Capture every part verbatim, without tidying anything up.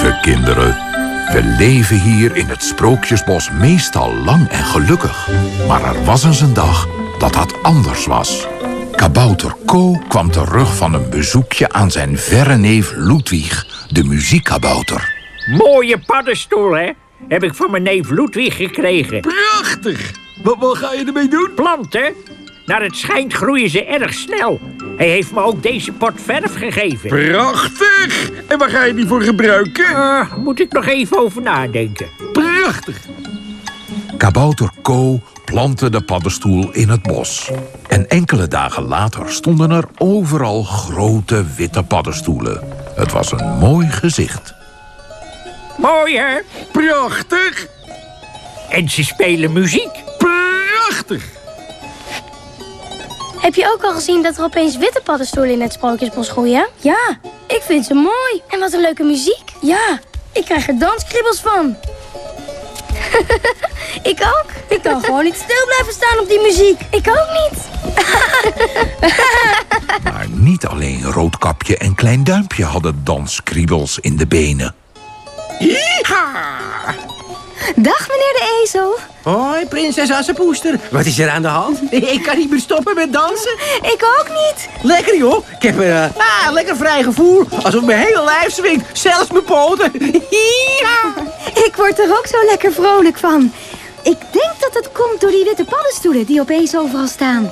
Lieve kinderen, we leven hier in het Sprookjesbos meestal lang en gelukkig. Maar er was eens een dag dat dat anders was. Kabouter Ko kwam terug van een bezoekje aan zijn verre neef Ludwig, de muziekkabouter. Mooie paddenstoel, hè? Heb ik van mijn neef Ludwig gekregen. Prachtig! Wat, wat ga je ermee doen? Planten? Naar het schijnt groeien ze erg snel. Hij heeft me ook deze pot verf gegeven. Prachtig! En waar ga je die voor gebruiken? Uh, moet ik nog even over nadenken. Prachtig! Kabouter Ko plantte de paddenstoel in het bos. En enkele dagen later stonden er overal grote witte paddenstoelen. Het was een mooi gezicht. Mooi, hè? Prachtig! En ze spelen muziek. Prachtig! Heb je ook al gezien dat er opeens witte paddenstoelen in het Sprookjesbos groeien? Ja, ik vind ze mooi. En wat een leuke muziek. Ja, ik krijg er danskribbels van. Ik ook. Ik kan gewoon niet stil blijven staan op die muziek. Ik ook niet. Maar niet alleen Roodkapje en Klein Duimpje hadden danskriebels in de benen. Dag, meneer de ezel. Hoi, prinses Assepoester. Wat is er aan de hand? Ik kan niet meer stoppen met dansen. Ik ook niet. Lekker, joh. Ik heb een uh, ah, lekker vrij gevoel. Alsof mijn hele lijf swingt. Zelfs mijn poten. Ik word er ook zo lekker vrolijk van. Ik denk dat het komt door die witte paddenstoelen die opeens overal staan.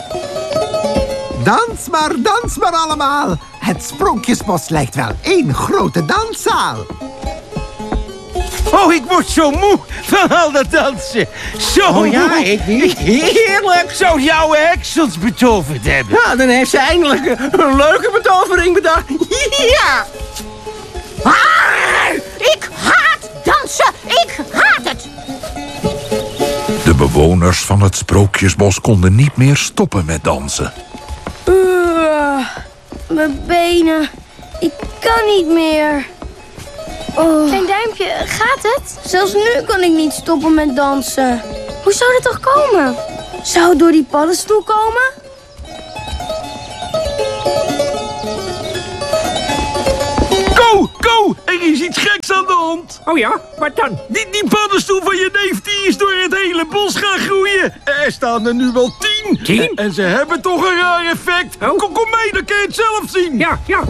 Dans maar, dans maar allemaal. Het Sprookjesbos lijkt wel één grote danszaal. Oh, ik word zo moe van al dat dansen. Zo Oh ja, moe. ik niet. Heerlijk. Zou die oude heks ons betoverd hebben? Ja, dan heeft ze eindelijk een, een leuke betovering bedacht. Ja! Ah, ik haat dansen. Ik haat het. De bewoners van het Sprookjesbos konden niet meer stoppen met dansen. Uh, mijn benen. Ik kan niet meer. Oh. Klein Duimpje, gaat het? Zelfs nu kan ik niet stoppen met dansen. Hoe zou dat toch komen? Zou het door die paddenstoel komen? Ko, Ko, er is iets geks aan de hand. Oh ja, wat dan? Die, die paddenstoel van je neef die is door het hele bos gaan groeien. Er staan er nu wel tien. Tien? En ze hebben toch een raar effect. Oh. Kom, kom mee, dan kun je het zelf zien. Ja, ja.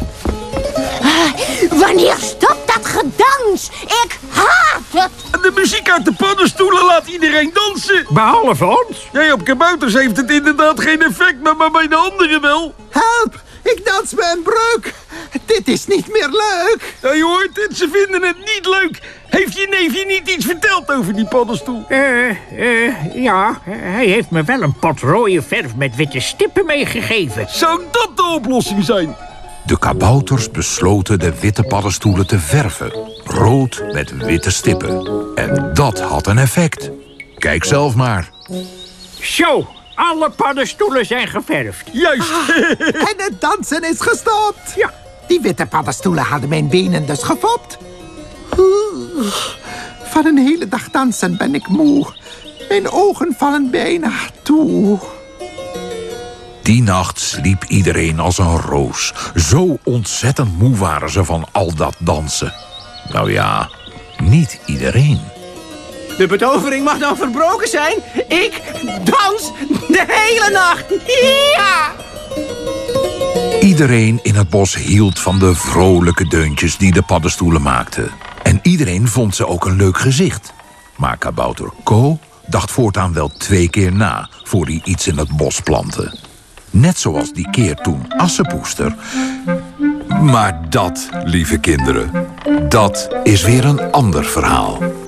Wanneer stopt dat gedans? Ik haat het. En de muziek uit de paddenstoelen laat iedereen dansen. Behalve ons. Nee, op kabouters heeft het inderdaad geen effect, maar, maar bij de anderen wel. Help, ik dans me een breuk. Dit is niet meer leuk. Ja, je hoort het, ze vinden het niet leuk. Heeft je neefje niet iets verteld over die paddenstoel? Eh, uh, ja, hij heeft me wel een pot rode verf met witte stippen meegegeven. Zou dat de oplossing zijn? De kabouters besloten de witte paddenstoelen te verven. Rood met witte stippen. En dat had een effect. Kijk zelf maar. Zo, alle paddenstoelen zijn geverfd. Juist. En het dansen is gestopt. Ja. Die witte paddenstoelen hadden mijn benen dus gefopt. Oeh, van een hele dag dansen ben ik moe. Mijn ogen vallen bijna toe. Die nacht sliep iedereen als een roos. Zo ontzettend moe waren ze van al dat dansen. Nou ja, niet iedereen. De betovering mag dan verbroken zijn. Ik dans de hele nacht. Ja! Iedereen in het bos hield van de vrolijke deuntjes die de paddenstoelen maakten. En iedereen vond ze ook een leuk gezicht. Maar kabouter Ko dacht voortaan wel twee keer na voor hij iets in het bos plantte. Net zoals die keer toen Assepoester. Maar dat, lieve kinderen, dat is weer een ander verhaal.